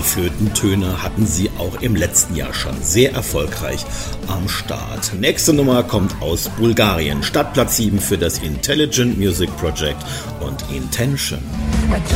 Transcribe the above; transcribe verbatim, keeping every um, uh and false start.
Diese Flötentöne hatten sie auch im letzten Jahr schon sehr erfolgreich am Start. Nächste Nummer kommt aus Bulgarien. Stadtplatz sieben für das Intelligent Music Project und Intention.